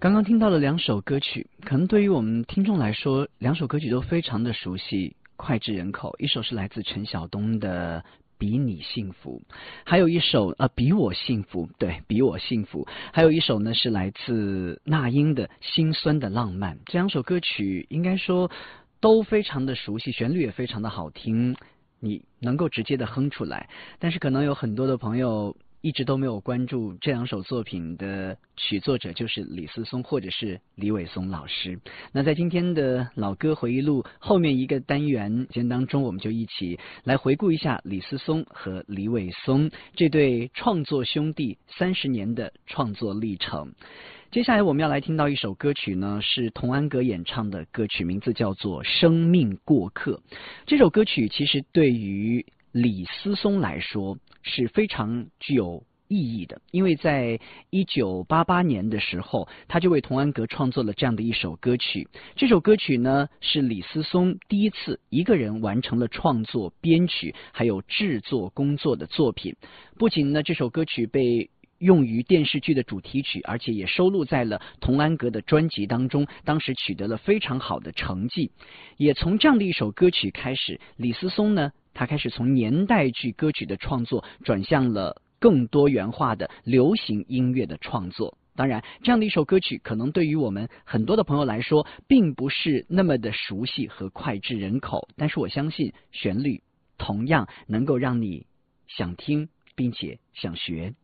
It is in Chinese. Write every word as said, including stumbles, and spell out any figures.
刚刚听到了两首歌曲，可能对于我们听众来说，两首歌曲都非常的熟悉，脍炙人口。一首是来自陈晓东的《比你幸福》，还有一首呃《比我幸福》，对，比我幸福。还有一首呢是来自那英的《心酸的浪漫》。这两首歌曲应该说都非常的熟悉，旋律也非常的好听，你能够直接的哼出来。但是可能有很多的朋友一直都没有关注这两首作品的曲作者就是李思松或者是李伟松老师。那在今天的老歌回忆录后面一个单元间当中，我们就一起来回顾一下李思松和李伟松这对创作兄弟三十年的创作历程。接下来我们要来听到一首歌曲呢，是童安格演唱的歌曲，名字叫做《生命过客》。这首歌曲其实对于李思松来说是非常具有意义的，因为在一九八八年的时候，他就为童安格创作了这样的一首歌曲。这首歌曲呢，是李思松第一次一个人完成了创作、编曲还有制作工作的作品。不仅呢，这首歌曲被用于电视剧的主题曲，而且也收录在了童安格的专辑当中，当时取得了非常好的成绩。也从这样的一首歌曲开始，李思松呢，他开始从年代剧歌曲的创作转向了更多元化的流行音乐的创作。当然，这样的一首歌曲可能对于我们很多的朋友来说并不是那么的熟悉和脍炙人口，但是我相信旋律同样能够让你想听并且想学。